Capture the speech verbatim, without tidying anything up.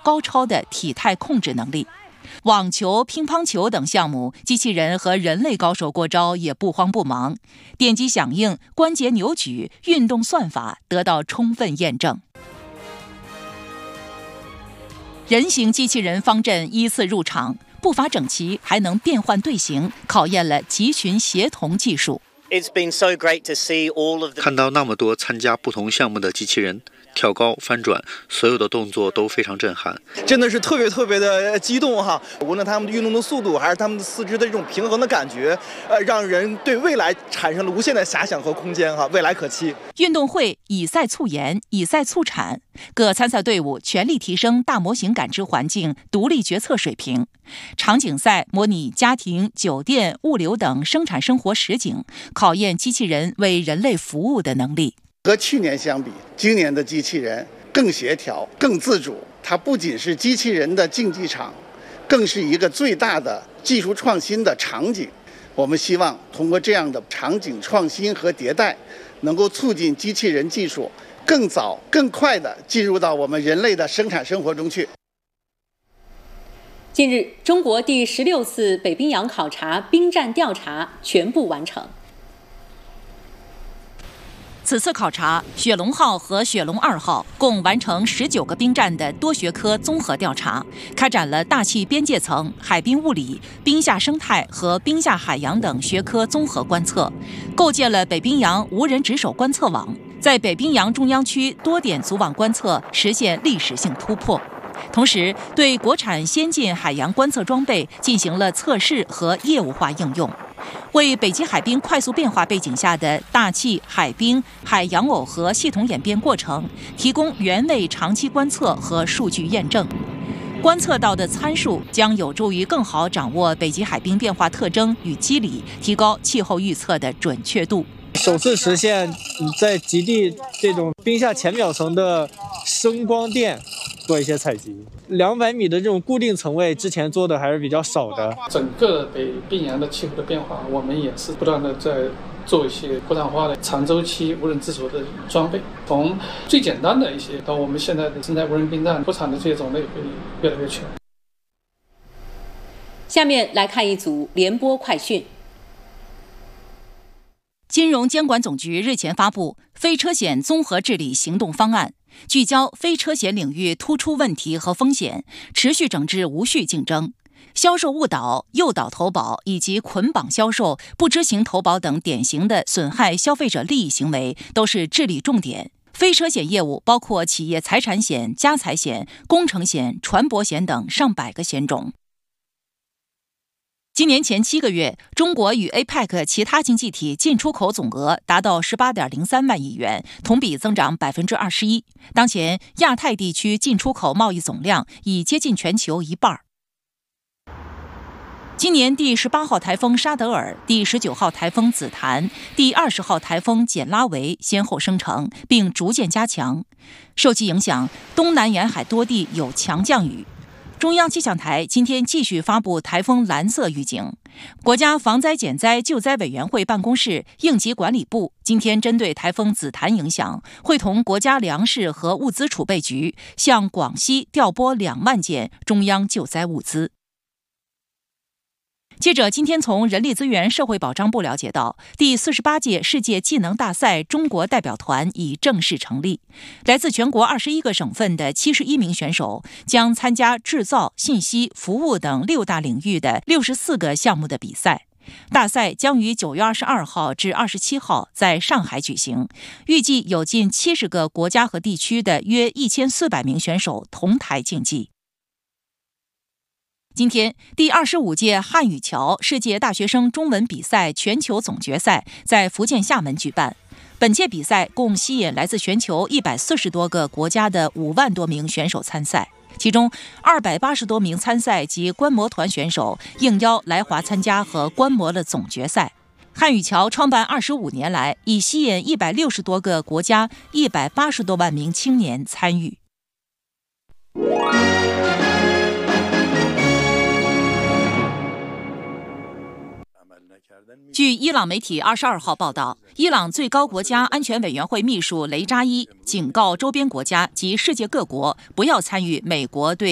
高超的体态控制能力。网球、乒乓球等项目，机器人和人类高手过招也不慌不忙，电击响应、关节扭举、运动算法得到充分验证。人形机器人方阵依次入场，步伐整齐，还能变换队形，考验了集群协同技术。 看到那么多参加不同项目的机器人，跳高、翻转，所有的动作都非常震撼， 真的是特别特别的激动哈！无论他们的运动的速度，还是他们的四肢的这种平衡的感觉，呃，让人对未来产生了无限的遐想和空间哈，未来可期。 运动会以赛促研，以赛促产，各参赛队伍全力提升大模型感知环境、独立决策水平。场景赛模拟家庭、酒店、物流等生产生活实景，考验机器人为人类服务的能力。 和去年相比，今年的机器人更协调、更自主。它不仅是机器人的竞技场，更是一个最大的技术创新的场景。我们希望通过这样的场景创新和迭代，能够促进机器人技术更早、更快地进入到我们人类的生产生活中去。 近日，中国第十六次北冰洋考察冰战调查全部完成。 此次考察，雪龙号和雪龙二号共完成十九个冰站的多学科综合调查，开展了大气边界层、海冰物理、冰下生态和冰下海洋等学科综合观测，构建了北冰洋无人值守观测网，在北冰洋中央区多点组网观测实现历史性突破。同时，对国产先进海洋观测装备进行了测试和业务化应用，为北极海冰快速变化背景下的大气、海冰、海洋耦合系统演变过程提供原位长期观测和数据验证。观测到的参数将有助于更好掌握北极海冰变化特征与机理，提高气候预测的准确度。 首次实现在极地这种冰下浅表层的声光电做一些采集，两百米的这种固定层位之前做的还是比较少的。 整个北冰洋的气候的变化，我们也是不断的在做一些国产化的长周期无人值守的装备，从最简单的一些到我们现在的生态无人冰站，国产的这些种类会越来越全。 下面来看一组联播快讯。 金融监管总局日前发布非车险综合治理行动方案，聚焦非车险领域突出问题和风险，持续整治无序竞争、销售误导、诱导投保以及捆绑销售、不知情投保等典型的损害消费者利益行为都是治理重点。非车险业务包括企业财产险、家财险、工程险、船舶险等上百个险种。今年前七个月，中国与 A P E C 其他经济体进出口总额达到 十八点零三万亿元，同比增长 百分之二十一。当前，亚太地区进出口贸易总量已接近全球一半。今年第十八号台风沙德尔、第十九号台风紫檀、第二十号台风简拉维先后生成，并逐渐加强。受其影响，东南沿海多地有强降雨。中央气象台今天继续发布台风蓝色预警。国家防灾减灾救灾委员会办公室应急管理部今天针对台风紫檀影响，会同国家粮食和物资储备局向广西调拨两万件中央救灾物资。记者今天从人力资源社会保障部了解到，第四十八届世界技能大赛中国代表团已正式成立。来自全国二十一个省份的七十一名选手将参加制造、信息、服务等六大领域的六十四个项目的比赛。大赛将于九月二十二号至二十七号在上海举行，预计有近七十个国家和地区的约一千四百名选手同台竞技。今天，第二十五届汉语桥世界大学生中文比赛全球总决赛在福建厦门举办。本届比赛共吸引来自全球一百四十多个国家的五万多名选手参赛，其中二百八十多名参赛及观摩团选手应邀来华参加和观摩了总决赛。汉语桥创办二十五年来，已吸引一百六十多个国家一百八十多万名青年参与。据伊朗媒体二十二号报道，伊朗最高国家安全委员会秘书雷扎伊警告周边国家及世界各国不要参与美国对